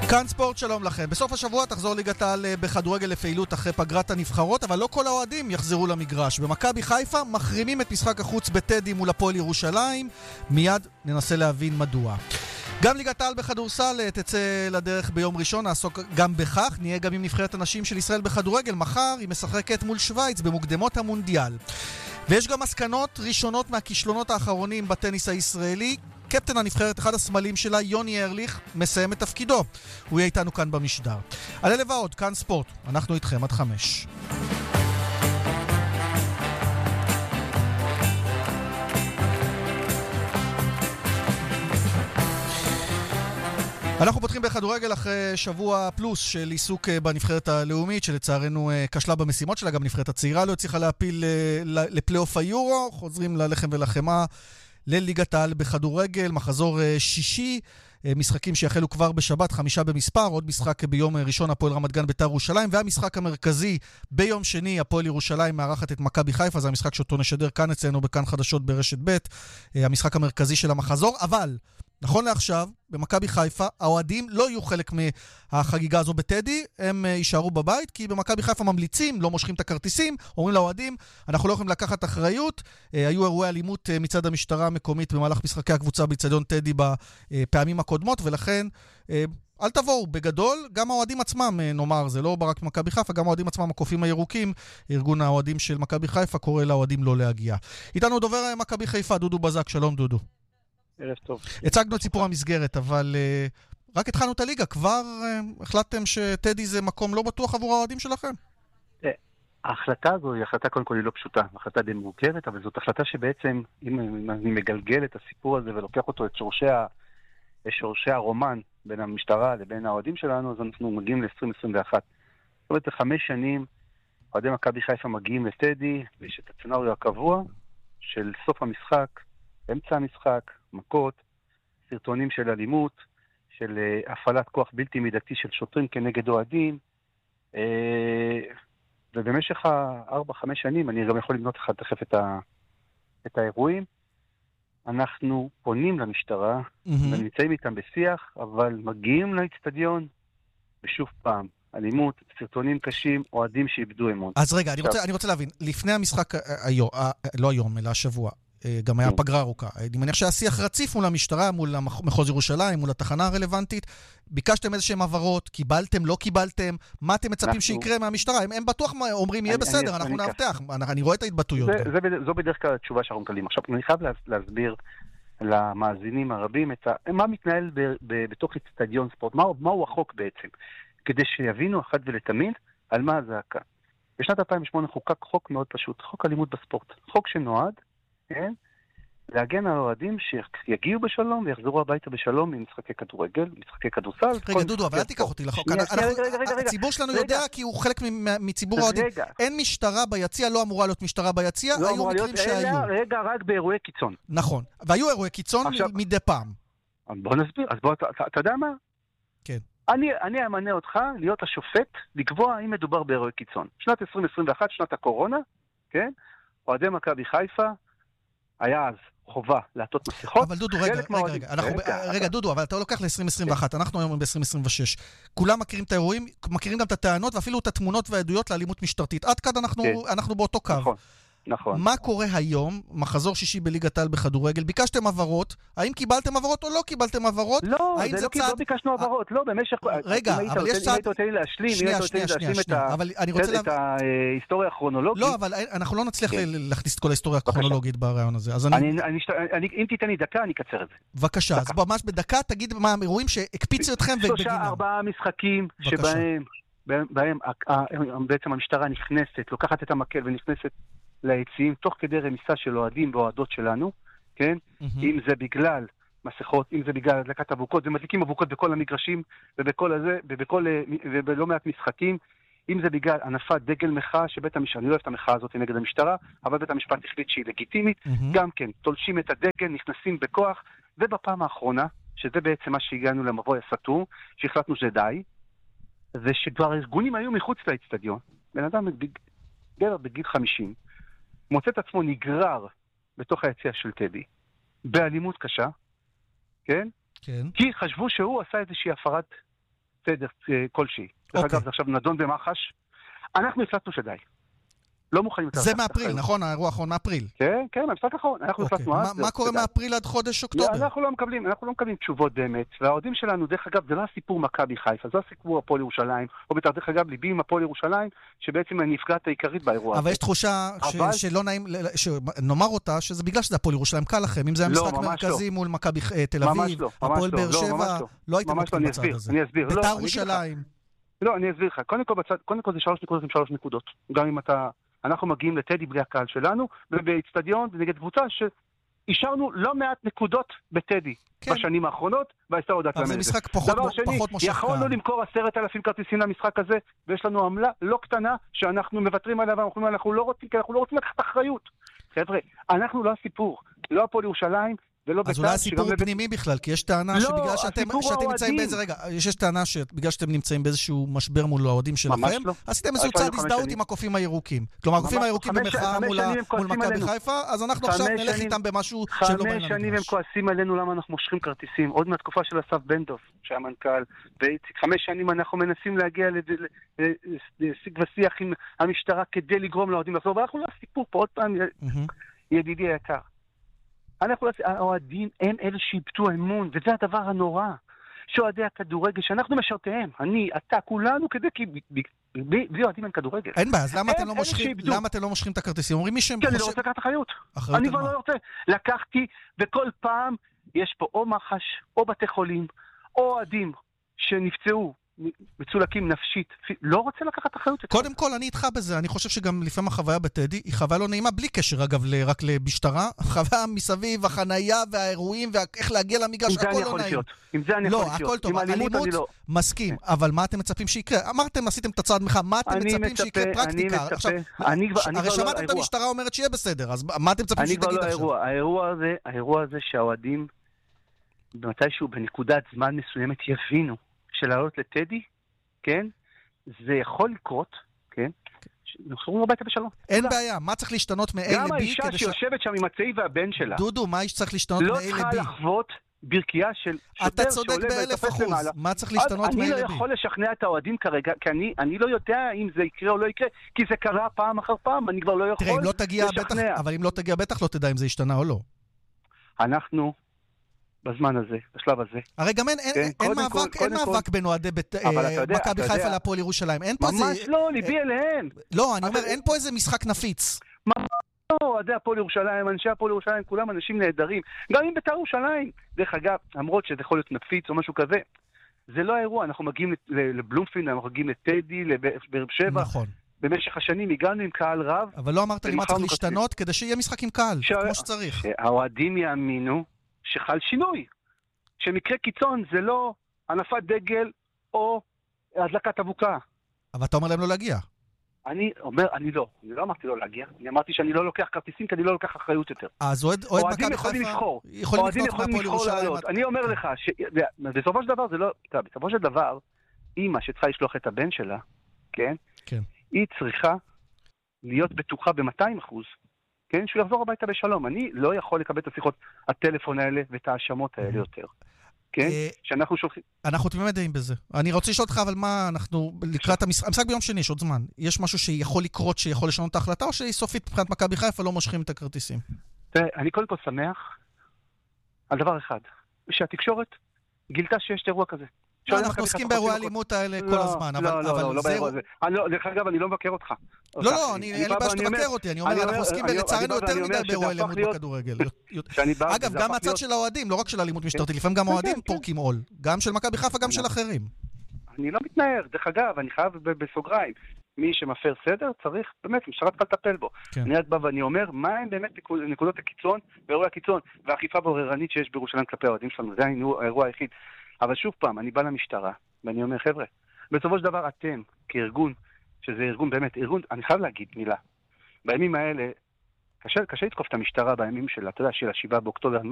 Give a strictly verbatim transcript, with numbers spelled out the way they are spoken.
כאן ספורט, שלום לכם. בסוף השבוע תחזור ליגת העל בכדורגל לפעילות אחרי פגרת הנבחרות, אבל לא כל האוהדים יחזרו למגרש. במכבי חיפה מחרימים את משחק החוץ בטדי מול הפועל ירושלים. מיד ננסה להבין מדוע. גם ליגת העל בכדורסל תצא לדרך ביום ראשון, נעסוק גם בכך. נהיה גם עם נבחרת הנשים של ישראל בכדורגל. מחר היא משחקת מול שוויץ במוקדמות המונדיאל. ויש גם מסקנות ראשונות מהכישלונות האחרונים בטניס הישראלי. קפטן הנבחרת, אחד הסמלים שלה, יוני ארליך, מסיים את תפקידו. הוא יהיה איתנו כאן במשדר. על אלה ועוד, כאן ספורט. אנחנו איתכם עד חמש. אנחנו פותחים בכדורגל אחרי שבוע פלוס של עיסוק בנבחרת הלאומית, שלצערנו כשלה במשימות שלה, גם נבחרת הצעירה לא הצליחה להפיל לפלייאוף היורו. חוזרים ללחם ולחמה לליגת העל בכדורגל, מחזור שישי, משחקים שיחלו כבר בשבת, חמישה במספר, עוד משחק ביום ראשון, הפועל רמת גן בית"ר ירושלים, והמשחק המרכזי ביום שני, הפועל ירושלים מארחת את מכבי חיפה, זה המשחק שאותו נשדר כאן אצלנו בכאן חדשות ברשת ב', המשחק המרכזי של המחזור, אבל נכון לעכשיו, במכבי חיפה, האוהדים לא יהיו חלק מהחגיגה הזו בטדי, הם יישארו בבית, כי במכבי חיפה ממליצים, לא מושכים את הכרטיסים, אומרים לאוהדים, אנחנו לא יכולים לקחת אחריות. היו אירועי אלימות מצד המשטרה המקומית במהלך משחקי הקבוצה באצטדיון טדי בפעמים הקודמות, ולכן אל תבואו בגדול. גם האוהדים עצמם, נאמר, זה לא רק מכבי חיפה, גם האוהדים עצמם, הקופים הירוקים, ארגון האוהדים של מכבי חיפה קורא לאוהדים לא להגיע. איתנו דובר מכבי חיפה, דודו בזק. שלום דודו. ערב טוב. הצגנו את סיפור המסגרת, אבל uh, רק התחלנו את הליגה, כבר uh, החלטתם שטדי זה מקום לא בטוח עבור האוהדים שלכם? ההחלטה הזו היא החלטה קודם כל היא לא פשוטה, החלטה די מורכבת, אבל זאת החלטה שבעצם, אם אני מגלגל את הסיפור הזה ולוקח אותו את שורשי, שורשי הרומן בין המשטרה לבין האוהדים שלנו, אז אנחנו מגיעים ל-עשרים עשרים ואחת. זאת אומרת, לחמש שנים, אוהדי מכבי חיפה מגיעים לטדי, ויש את הסצנריו הקבוע של סוף המשחק, באמצע המשחק, מכות, סרטונים של אלימות, של uh, הפעלת כוח בלתי מידתי של שוטרים כנגד אוהדים, uh, ובמשך הארבע, חמש שנים, אני גם יכול לבנות לך תכף את, ה, את האירועים, אנחנו פונים למשטרה, mm-hmm. ונמצאים איתם בשיח, אבל מגיעים לאצטדיון, ושוב פעם, אלימות, סרטונים קשים, אוהדים שאיבדו אמון. אז רגע, אני רוצה, אני רוצה להבין, לפני המשחק היום, לא היום, אלא השבוע, גם היה פגרה ארוכה. אני מניח שהשיח רציף מול המשטרה, מול מחוז ירושלים, מול התחנה הרלוונטית. ביקשתם איזשהם עברות, קיבלתם, לא קיבלתם, מה אתם מצפים שיקרה מהמשטרה? הם בטוח אומרים, יהיה בסדר, אנחנו נאבטח. אני רואה את ההתבטאויות. זו בדרך כלל התשובה שאנחנו מקבלים. עכשיו, אני חייב להסביר למאזינים הרבים מה מתנהל בתוך אצטדיון ספורט, מהו החוק בעצם, כדי שיבינו אחת ולתמיד על מה הזעקה. בשנת אלפיים ושמונה חוקק חוק מאוד פשוט, חוק אלימות בספורט. חוק שנועד כן? להגן על אוהדים שיגיעו בשלום ויחזרו הביתה בשלום ממשחקי כדורגל, משחקי כדורסל. רגע דודו, אבל אל תיקח אותי לחוק. הציבור שלנו יודע כי הוא חלק מציבור האוהדים. אין משטרה ביציע, לא אמורה להיות משטרה ביציע, היו מקרים שהיו. רגע, רק באירועי קיצון. נכון, והיו אירועי קיצון מדי פעם. בוא נסביר, אז בוא, אתה יודע מה? כן. אני אמנה אותך להיות השופט, לקבוע אם מדובר באירועי קיצון. שנת עשרים עשרים ואחת, שנת הקורונה, כן? אוהדי מכבי חיפה היה אז חובה לעטות מסכות. אבל דודו, רגע, רגע, רגע. רגע, דודו, אבל אתה לא לוקח ל-עשרים עשרים ואחת, אנחנו היום ב-עשרים עשרים ושש. כולם מכירים את האירועים, מכירים גם את הטענות, ואפילו את התמונות והעדויות לאלימות משטרתית. עד כאן אנחנו באותו קו. נכון, נכון. מה קורה היום, מחזור שישי בליגת העל בכדורגל? ביקשתם עברות, האם קיבלתם עברות או לא קיבלתם עברות? לא, לא ביקשנו עברות, לא, במשך... רגע, אבל יש צעד... אם היית רוצה לי להשלים, אם היית רוצה לי להשלים את ההיסטוריה הכרונולוגית... לא, אבל אנחנו לא נצליח להכניס את כל ההיסטוריה הכרונולוגית ברעיון הזה. אם תיתן לי דקה, אני אקצר את זה. בבקשה, אז ממש בדקה תגיד מה האירועים שהקפיצו אתכם שלושה, ארבעה משחקים שבהם בעצם המשטרה נכנסת, לוקחת את המקל ונכנסת ליציעים, תוך כדי רמיסה של אוהדים ואוהדות שלנו, כן? Mm-hmm. אם זה בגלל מסכות, אם זה בגלל הדלקת אבוקות, ומדליקים אבוקות בכל המגרשים, ובכל הזה, ובכל, ובלא מעט משחקים, אם זה בגלל הנפת דגל מחאה, שבית המשפט, אני לא אוהב את המחאה הזאת נגד המשטרה, אבל בית המשפט החליט שהיא לגיטימית, mm-hmm. גם כן, תולשים את הדגל, נכנסים בכוח, ובפעם האחרונה, שזה בעצם מה שהגענו למבוי הסתור, שהחלטנו שדי, זה שכבר הארגונים היו מחוץ לאצטדיון, בן אדם גבר בגיל חמישים, מוצא את עצמו נגרר בתוך היציאה של טדי, באלימות קשה, כן? כן. כי חשבו שהוא עשה איזושהי הפרת סדר כלשהי. דרך אגב, זה עכשיו נדון במח"ש. אנחנו החלטנו שדי. לא מוכנים יותר. זה מאפריל, נכון? האירוע האחרון מאפריל. כן, כן, המשחק האחרון. אנחנו החלטנו אז. מה קורה מאפריל עד חודש אוקטובר? אנחנו לא מקבלים, אנחנו לא מקבלים תשובות באמת. והאוהדים שלנו, דרך אגב, זה לא הסיפור מכבי חיפה, זה הסיפור הפועל ירושלים, או בתר דרך אגב, ליבי עם הפועל ירושלים, שבעצם הנפגעת העיקרית באירוע. אבל יש תחושה שלא נעים, שנאמר אותה, שזה בגלל שזה הפועל ירושלים קל לכם. אם זה המשחק מרכזי מול מכבי תל אביב, הפועל באר שבע, לא הייתם בצד הזה. בית"ר ירושלים. לא, אני אסביר לך. קודם כל, בצד, קודם כל זה שלוש נקודות עם שלוש נקודות. גם אם אתה, אנחנו מגיעים לטדי בלי הקהל שלנו, ובאצטדיון, ונגד קבוצה שאישרנו לא מעט נקודות בטדי כן. בשנים האחרונות, והייתה עוד אבל זה משחק פחות, דבר שני, פחות מושך קהל. יכולנו למכור עשרת אלפים כרטיסים למשחק הזה, ויש לנו עמלה לא קטנה, שאנחנו מוותרים עליה, ואנחנו אנחנו לא רוצים, כי אנחנו לא רוצים לקחת אחריות. חבר'ה, אנחנו לא הסיפור, לא הפועל ירושלים, אז אולי הסיפור פנימי בכלל, כי יש טענה שבגלל שאתם נמצאים באיזה רגע, יש טענה שבגלל שאתם נמצאים באיזשהו משבר מול האוהדים שלכם, עשיתם איזשהו צעד הזדהות עם הקופים הירוקים. כלומר, הקופים הירוקים במחאה מול מכבי חיפה, אז אנחנו עכשיו נלך איתם במשהו שלא באים למגרש. חמש שנים הם כועסים עלינו למה אנחנו מושכים כרטיסים, עוד מהתקופה של אסף בנדוב, שהיה מנכ"ל, חמש שנים אנחנו מנסים להגיע לשיג ושיח עם המשטרה כדי לגרום לאוהדים לחזור, אבל אנחנו לא הסיפור פה עוד פעם, ידידי היקר. אנחנו, האוהדים הם אלה שאיבדו אמון, וזה הדבר הנורא, שאוהדי הכדורגל, שאנחנו משרתיהם, אני, אתה, כולנו, כדי, כי בלי אוהדים אין כדורגל. אין בעיה, אז למה אתם לא מושכים, למה אתם לא מושכים את הכרטיסים? אומרים מי שהם חושב... כי אני לא רוצה לקחת אחריות. אני כבר לא רוצה. לקחתי, וכל פעם יש פה או מח"ש, או בתי חולים, או אוהדים שנפצעו, מצולקים נפשית, לא רוצה לקחת אחריות. קודם כל, אני איתך בזה, אני חושב שגם לפעמים החוויה בטדי, היא חוויה לא נעימה, בלי קשר אגב רק למשטרה, החוויה מסביב, החנייה והאירועים, ואיך להגיע למגרש, הכל לא נעים. עם זה אני יכול לחיות. לא, הכל טוב, אלימות מסכים, אבל מה אתם מצפים שיקרה? אמרתם, עשיתם את הצעד מחאה, מה אתם מצפים שיקרה פרקטיקה? הרי שמעתם את המשטרה אומרת שיהיה בסדר, אז מה אתם מצפים שתגיד עכשיו? האירוע הזה שהאוהדים, מתישהו בנקודת זמן מסוימת יבינו שלעלות לטדי, כן? זה יכול לקרות, כן? נחזרו הביתה בשלום. אין בעיה, מה צריך להשתנות מ-A ל-B? גם האישה שיושבת שם עם הצעי והבן שלה. דודו, מה צריך להשתנות מ-A ל-B? לא צריכה לחוות ברכייה של שוטר שעולה באלף אחוז. מה צריך להשתנות מ-A ל-B? אני לא יכול לשכנע את האוהדים כרגע, כי אני לא יודע אם זה יקרה או לא יקרה, כי זה קרה פעם אחר פעם, אני כבר לא יכול לשכנע. אבל אם לא תגיע בטח לא תדע אם זה השתנה או לא. אנחנו בזמן הזה, בשלב הזה. הרי גם אין, אין, אין מאבק, אין מאבק בין אוהדי מכבי חיפה להפועל ירושלים. אין פה ממש איזה... לא, ליבי אליהם. לא, אני אומר, אין פה איזה משחק נפיץ. ממש לא, אוהדי הפועל ירושלים, אנשי הפועל ירושלים, כולם אנשים נהדרים. גם אם בית"ר ירושלים. דרך אגב, למרות שזה יכול להיות נפיץ או משהו כזה, זה לא האירוע. אנחנו מגיעים לבלומפילד, אנחנו מגיעים לטדי, לבאר שבע. נכון. במשך השנים הגענו עם קהל רב. אבל לא אמרת לי מה צריך להשתנות כדי שיהיה משחק עם קהל, כמו שצריך. שהאוהדים יאמינו שחל שינוי. שמקרה קיצון זה לא הנפת דגל או הדלקת אבוקה. אבל אתה אומר להם לא להגיע. אני אומר, אני לא. אני לא אמרתי לא להגיע. אני אמרתי שאני לא לוקח כרטיסים, כי אני לא לוקח אחריות יותר. אז אוהד מכבי חיפה יכולים לקנות מהפועל ירושלים. אני אומר לך, בסופו של דבר זה לא... בסופו של דבר, אמא שצריכה לשלוח את הבן שלה, כן? כן. היא צריכה להיות בטוחה ב-מאתיים אחוז. כן, שהוא יחזור הביתה בשלום. אני לא יכול לקבל את השיחות הטלפון האלה ואת האשמות האלה יותר. כן? שאנחנו שולחים... אנחנו תמיד מדעים בזה. אני רוצה לשאול אותך, אבל מה אנחנו לקראת המשחק? המשחק ביום שני, יש עוד זמן. יש משהו שיכול לקרות, שיכול לשנות את ההחלטה, או שהיא סופית מבחינת מכבי חיפה לא מושכים את הכרטיסים? תראה, אני קודם כל שמח על דבר אחד. שהתקשורת גילתה שיש אירוע כזה. אנחנו עוסקים באירועי האלימות האלה כל הזמן, אבל... לא, לא, לא באירוע הזה. דרך אגב, אני לא מבקר אותך. לא, לא, אין לי בעיה שתבקר אותי. אני אומר, אנחנו עוסקים לצערנו יותר מדי באירועי אלימות בכדורגל. אגב, גם מהצד של האוהדים, לא רק של האלימות משטרתית, לפעמים גם האוהדים פורקים עול. גם של מכבי חיפה, גם של אחרים. אני לא מתנער. דרך אגב, אני חייב בסוגריים. מי שמפר סדר צריך, באמת, משטרה צריכה לטפל בו. אני רק בא ואני אומר, מה הם באמת נקודות הקיצון, באירועי הקיצון, והאכיפה בררנית שיש בירושלים כלפי האוהדים שלנו. זה האירוע היחיד. אבל שוב פעם, אני בא למשטרה, ואני אומר, חבר'ה, בסופו של דבר אתם, כארגון, שזה ארגון באמת, ארגון, אני חייב להגיד מילה. בימים האלה, קשה, קשה לתקוף את המשטרה בימים שלה, אתה יודע, של השבעה באוקטובר,